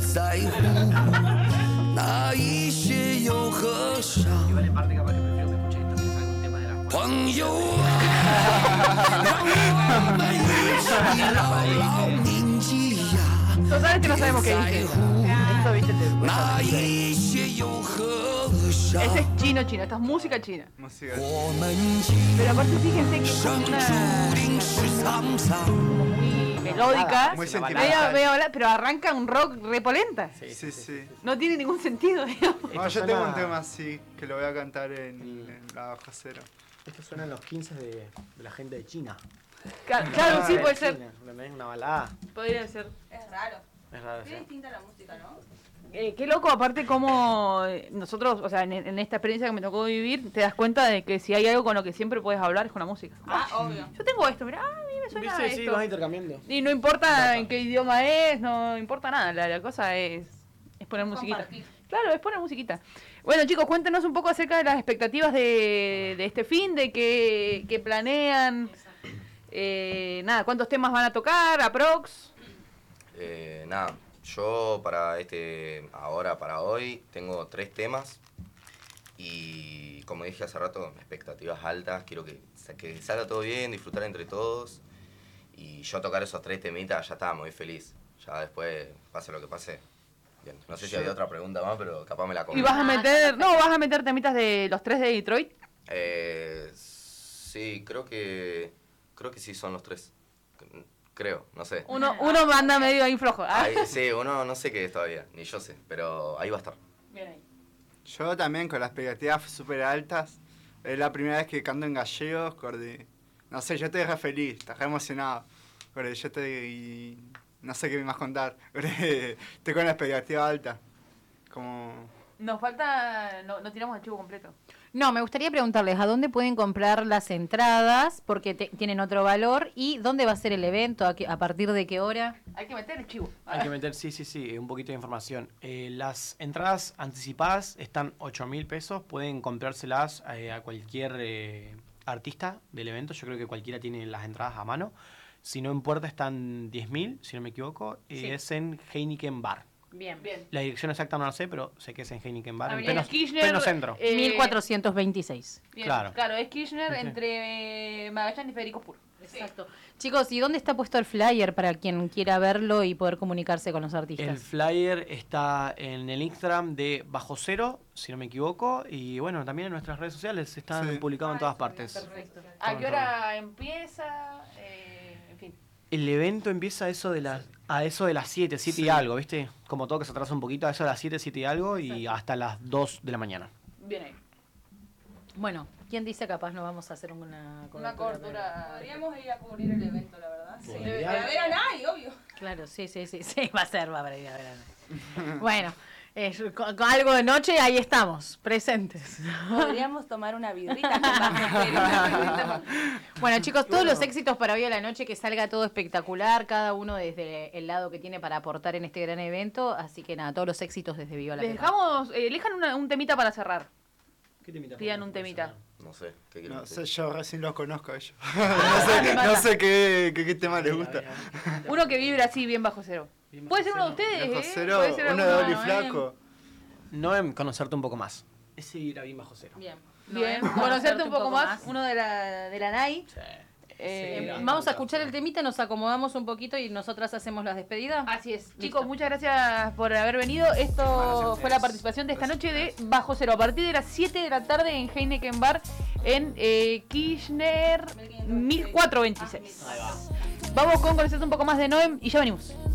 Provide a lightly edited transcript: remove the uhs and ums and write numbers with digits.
在乎那一些又何伤？朋友啊，让我们一起牢牢铭记呀， Totalmente no sabemos qué dice. Esto, viste, 那一些又何伤？ Ese es chino, esto es música china. Música. 我们今 Pero aparte fíjense que es 生 como 注 una 定是沧桑。 muy melódica, Muy medio, sentimental. pero arranca un rock repolenta. Sí. No tiene ningún sentido, digamos. No, yo tengo un tema así que lo voy a cantar en la bajo cero. Esto suena en los 15 de la gente de China. Claro, sí, puede ser. Una balada. Podría ser. Es raro. Es raro, Qué sí. distinta la música, ¿no? Qué loco, aparte como nosotros, o sea, en esta experiencia que me tocó vivir, te das cuenta de que si hay algo con lo que siempre puedes hablar es con la música. Ah, obvio. Yo tengo esto, mirá, a mí me suena ¿Viste? Sí, esto. vas intercambiando. Y no importa en qué idioma es, no importa nada, la cosa es poner musiquita. Compartir. Claro, es poner musiquita. Bueno, chicos, cuéntenos un poco acerca de las expectativas de este fin, de qué planean, nada, cuántos temas van a tocar, aprox. Nada, yo para para hoy, tengo 3 temas y como dije hace rato, expectativas altas, quiero que salga todo bien, disfrutar entre todos y yo tocar esos 3 temitas ya estaba muy feliz, ya después pase lo que pase. Bien, no sé si había otra pregunta más, pero capaz me la comí. Y vas a meter temitas de los 3 de Detroit. Sí, creo que sí son los 3. Creo, no sé. Uno anda medio ahí flojo. ¿Ah? Sí, uno no sé qué es todavía, ni yo sé, pero ahí va a estar. Bien ahí. Yo también con las expectativas súper altas. Es la primera vez que canto en gallegos, no sé, yo estoy re feliz, estoy re emocionado. Yo estoy... No sé qué más contar. Estoy con la expectativa alta. Como... Nos falta... No tiramos el chivo completo. No, me gustaría preguntarles a dónde pueden comprar las entradas, porque tienen otro valor, y dónde va a ser el evento, a partir de qué hora. Hay que meter el chivo. Hay que meter, sí, un poquito de información. Las entradas anticipadas están 8.000 pesos, pueden comprárselas a cualquier artista del evento, yo creo que cualquiera tiene las entradas a mano. Si no, en puerta están 10.000, si no me equivoco, Sí. es en Heineken Bar. Bien. La dirección exacta no la sé, pero sé que es en Heineken Bar, en Avenida Kirchner, pleno centro. 1426. Bien, Claro. Claro, es Kirchner Sí. entre Magallanes y Federico Puro. Exacto. Chicos, ¿y dónde está puesto el flyer para quien quiera verlo y poder comunicarse con los artistas? El flyer está en el Instagram de Bajo Cero, si no me equivoco, y bueno, también en nuestras redes sociales están Sí. publicados en todas partes. Perfecto. ¿A qué hora empieza? En fin. El evento empieza a eso de las 7 y algo, ¿viste? Como todo que se atrasa un poquito, a eso de las 7 y algo y hasta las 2 de la mañana. Bien ahí. Bueno, ¿quién dice capaz no vamos a hacer una cobertura? Podríamos ir a cubrir el evento, la verdad. Sí. Podría. Para ver a nadie, obvio. Claro, sí, va para ir a ver. Bueno, con algo de noche, ahí estamos, presentes. Podríamos tomar una birrita con Bajo Cero. Bueno, chicos, todos los éxitos para hoy a la noche, que salga todo espectacular, cada uno desde el lado que tiene para aportar en este gran evento, así que nada, todos los éxitos desde Viva la Les Pepa. dejamos, elijan un temita para cerrar. ¿Qué temita? Pidan un temita. No sé, ¿qué quieren No decir? sé, yo recién los conozco a ellos. me mata. no sé qué tema les gusta. Uno que vibra así, bien bajo cero. Bien Puede ser bajo uno de ustedes, Bajo ¿eh? cero, Puede ser uno de alguno, Oli Flaco. Noem, conocerte un poco más. Ese irá bien Bajo Cero. Bien. Bien, Noem, conocerte un poco más. Uno de la NAI. Sí. Vamos a escuchar el temita, nos acomodamos un poquito y nosotras hacemos las despedidas. Así es. Listo. Chicos, muchas gracias por haber venido. Esto fue la participación de esta noche de Bajo Cero. A partir de las 7 de la tarde en Heineken Bar en Kirchner 1426. Vamos con conocerte un poco más de Noem y ya venimos.